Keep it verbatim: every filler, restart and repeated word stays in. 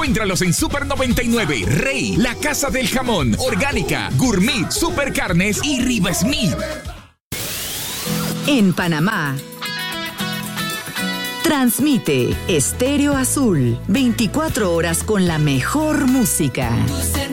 Encuéntralos en Super noventa y nueve, Rey, La Casa del Jamón, Orgánica, Gourmet, Super Carnes y Riva Smith. En Panamá, transmite Estéreo Azul, veinticuatro horas con la mejor música.